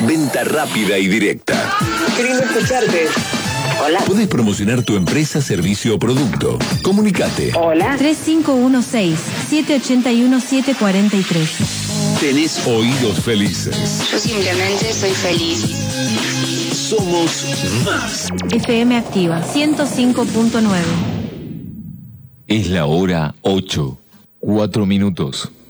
Venta rápida y directa. Qué lindo escucharte. Hola. Podés promocionar tu empresa, servicio o producto. Comunicate. Hola. 3516-781-743. Tenés oídos felices. Yo simplemente soy feliz. Somos más. FM Activa 105.9. Es la hora 8:04.